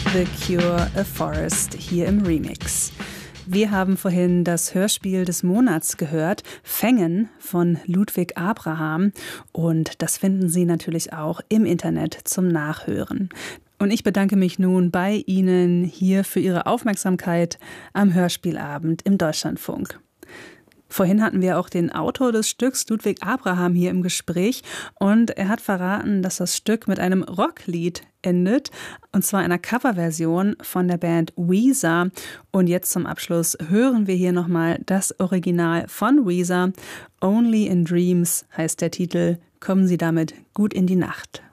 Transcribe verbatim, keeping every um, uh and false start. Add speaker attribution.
Speaker 1: The Cure, A Forest, hier im Remix. Wir haben vorhin das Hörspiel des Monats gehört, Fängen von Ludwig Abraham. Und das finden Sie natürlich auch im Internet zum Nachhören. Und ich bedanke mich nun bei Ihnen hier für Ihre Aufmerksamkeit am Hörspielabend im Deutschlandfunk. Vorhin hatten wir auch den Autor des Stücks, Ludwig Abraham, hier im Gespräch. Und er hat verraten, dass das Stück mit einem Rocklied endet. Und zwar einer Coverversion von der Band Weezer. Und jetzt zum Abschluss hören wir hier nochmal das Original von Weezer. Only in Dreams heißt der Titel. Kommen Sie damit gut in die Nacht.